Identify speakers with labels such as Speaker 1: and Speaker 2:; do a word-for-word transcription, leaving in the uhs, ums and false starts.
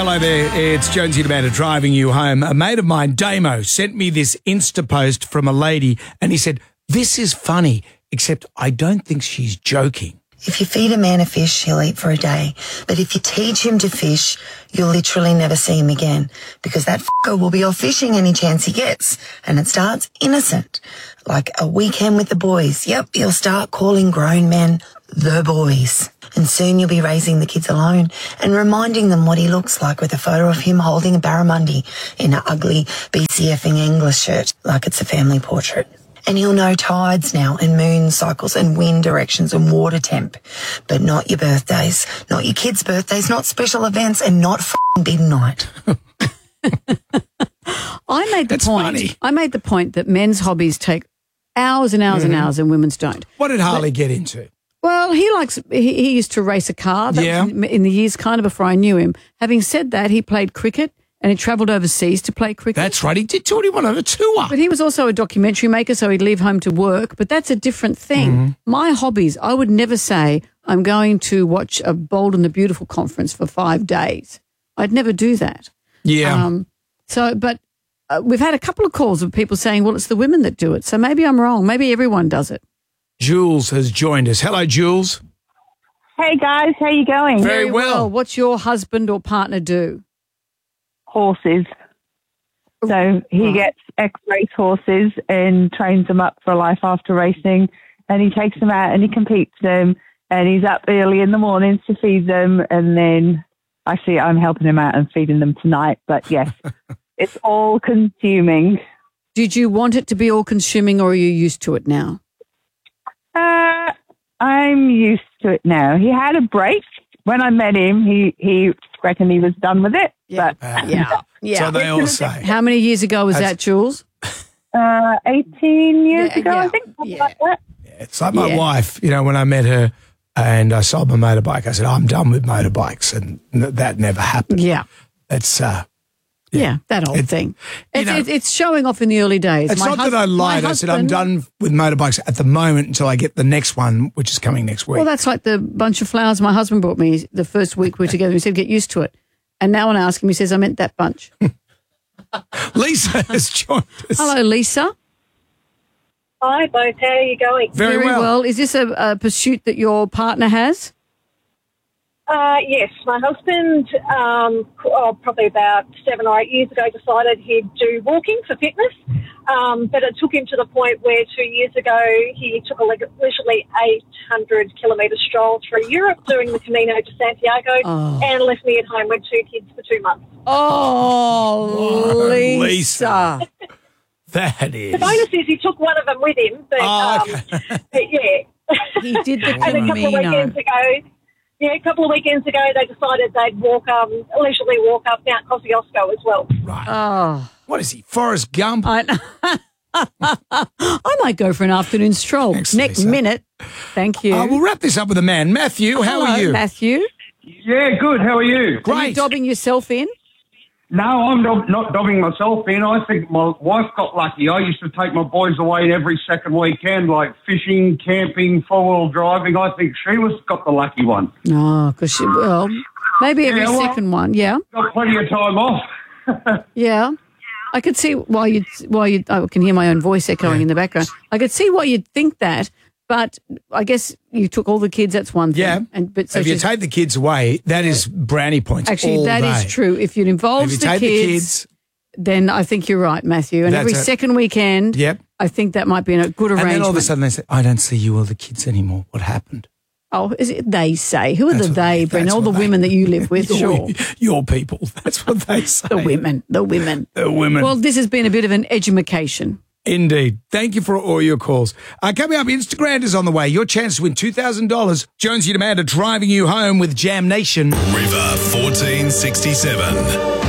Speaker 1: hello there. It's Jonesy and Amanda driving you home. A mate of mine, Damo, sent me this Insta post from a lady and he said, this is funny, except I don't think she's joking.
Speaker 2: If you feed a man a fish, he'll eat for a day. But if you teach him to fish, you'll literally never see him again because that f***er will be off fishing any chance he gets. And it starts innocent, like a weekend with the boys. Yep, you'll start calling grown men the boys. And soon you'll be raising the kids alone and reminding them what he looks like with a photo of him holding a barramundi in an ugly BCFing English shirt like it's a family portrait. And he'll know tides now and moon cycles and wind directions and water temp. But not your birthdays, not your kids' birthdays, not special events and not f***ing bid night.
Speaker 3: I made the
Speaker 1: That's
Speaker 3: point.
Speaker 1: funny.
Speaker 3: I made the point that men's hobbies take hours and hours
Speaker 1: Mm-hmm.
Speaker 3: and hours and women's don't.
Speaker 1: What did Harley get into?
Speaker 3: Well, he likes, he, he used to race a car. That
Speaker 1: Yeah.
Speaker 3: was in the years kind of before I knew him. Having said that, he played cricket and he travelled overseas to play cricket.
Speaker 1: That's right. He did twenty-one on a tour.
Speaker 3: But he was also a documentary maker, so he'd leave home to work. But that's a different thing.
Speaker 1: Mm-hmm.
Speaker 3: My hobbies, I would never say I'm going to watch a Bold and the Beautiful conference for five days. I'd never do that.
Speaker 1: Yeah.
Speaker 3: Um, so, but uh, we've had a couple of calls of people saying, well, it's the women that do it. So maybe I'm wrong. Maybe everyone does it.
Speaker 1: Jules has joined us. Hello, Jules.
Speaker 4: Hey guys, how you going?
Speaker 1: Very well.
Speaker 3: What's your husband or partner do?
Speaker 4: Horses. So he
Speaker 3: Right.
Speaker 4: gets ex-race horses and trains them up for life after racing, and he takes them out and he competes them, and he's up early in the mornings to feed them, and then actually I'm helping him out and feeding them tonight. But yes, it's all consuming.
Speaker 3: Did you want it to be all consuming or are you used to it now?
Speaker 4: Uh, I'm used to it now. He had a break. When I met him, he, he reckoned he was done with it.
Speaker 3: Yeah.
Speaker 4: But
Speaker 3: Yeah. Yeah.
Speaker 1: So they all say.
Speaker 3: How many years ago was
Speaker 1: That's-
Speaker 3: that, Jules?
Speaker 4: uh, eighteen years
Speaker 3: Yeah,
Speaker 4: ago,
Speaker 3: yeah,
Speaker 4: I think, something
Speaker 3: yeah.
Speaker 4: like that.
Speaker 1: It's like my
Speaker 3: Yeah.
Speaker 1: wife, you know, when I met her and I sold my motorbike, I said, I'm done with motorbikes. And n- that never happened.
Speaker 3: Yeah.
Speaker 1: It's, uh,
Speaker 3: Yeah, that old
Speaker 1: It-
Speaker 3: thing.
Speaker 1: you
Speaker 3: It's,
Speaker 1: know-
Speaker 3: it's, it's showing off in the early days.
Speaker 1: it's
Speaker 3: My
Speaker 1: not
Speaker 3: hus-
Speaker 1: that I
Speaker 3: my
Speaker 1: lied. I said, I'm
Speaker 3: husband-
Speaker 1: done with motorbikes at the moment until I get the next one, which is coming next week.
Speaker 3: Well, that's like the bunch of flowers my husband brought me the first week we were together. He said, get used to it. And now when I ask him, he says, I meant that bunch.
Speaker 1: Lisa has joined us.
Speaker 3: Hello, Lisa.
Speaker 5: Hi, both. How are you going?
Speaker 1: Very, well.
Speaker 3: Is this a, a pursuit that your partner has?
Speaker 5: Uh, yes, my husband, um, oh, probably about seven or eight years ago, decided he'd do walking for fitness. Um, but it took him to the point where two years ago he took a leg- leisurely eight hundred kilometre stroll through Europe doing the Camino de Santiago
Speaker 3: Oh.
Speaker 5: and left me at home with two kids for two months.
Speaker 3: Oh,
Speaker 1: Whoa,
Speaker 3: Lisa.
Speaker 1: Lisa. That is.
Speaker 5: The bonus is he took one of them with him, but,
Speaker 1: Oh,
Speaker 5: um, but yeah.
Speaker 3: He did the
Speaker 5: And a couple of
Speaker 3: Camino.
Speaker 5: weekends ago, yeah, a couple of weekends ago, they decided they'd walk, um, leisurely walk up Mount Kosciuszko as well.
Speaker 1: Right.
Speaker 3: Oh,
Speaker 1: What is he, Forrest Gump?
Speaker 3: I, I might go for an afternoon stroll
Speaker 1: Thanks,
Speaker 3: next
Speaker 1: Lisa.
Speaker 3: minute. Thank you.
Speaker 1: Uh, we'll wrap this up with a man. Matthew, how
Speaker 3: Hello,
Speaker 1: are you?
Speaker 3: Matthew?
Speaker 6: Yeah, good. How are you?
Speaker 3: Are you
Speaker 1: Great.
Speaker 3: dobbing yourself in?
Speaker 6: No, I'm dob- not dobbing myself in. I think my wife got lucky. I used to take my boys away every second weekend, like fishing, camping, four-wheel driving. I think she was got the lucky one.
Speaker 3: No, because she, well, maybe every
Speaker 6: Yeah, well-
Speaker 3: second one. Yeah,
Speaker 6: Got plenty of time off.
Speaker 3: yeah. I could see why you why you. I can hear my own voice echoing in the background. I could see why you'd think that, but I guess you took all the kids. That's one thing.
Speaker 1: Yeah.
Speaker 3: And but so
Speaker 1: if you
Speaker 3: she's-
Speaker 1: take the kids away, that is brownie points
Speaker 3: actually
Speaker 1: all
Speaker 3: that is
Speaker 1: day.
Speaker 3: true. If you'd involve
Speaker 1: If you
Speaker 3: the,
Speaker 1: take
Speaker 3: kids,
Speaker 1: the kids,
Speaker 3: then I think you're right, Matthew. And
Speaker 1: That's
Speaker 3: every
Speaker 1: it.
Speaker 3: second weekend,
Speaker 1: yep.
Speaker 3: I think that might be a good
Speaker 1: And
Speaker 3: arrangement.
Speaker 1: then all of a sudden they say, I don't see you or the kids anymore. What happened?
Speaker 3: oh, is it they say? Who are
Speaker 1: That's
Speaker 3: the
Speaker 1: what
Speaker 3: they,
Speaker 1: they-
Speaker 3: Brent?
Speaker 1: that's
Speaker 3: All the
Speaker 1: what they-
Speaker 3: women that you live with,
Speaker 1: your,
Speaker 3: sure.
Speaker 1: Your people. That's what they say.
Speaker 3: The women, the women.
Speaker 1: The women.
Speaker 3: Well, this has been a bit of an edumacation.
Speaker 1: Indeed. Thank you for all your calls. Uh, coming up, Instagram is on the way. Your chance to win two thousand dollars. Jonesy and Amanda driving you home with Jam Nation.
Speaker 7: River fourteen sixty-seven.